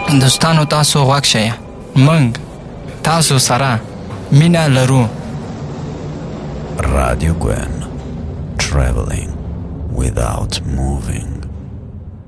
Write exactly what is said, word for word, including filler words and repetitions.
دوستانو تاسو غوږ شئ. موږ تاسو سره مینه لرو. Radio Gwen, traveling without moving.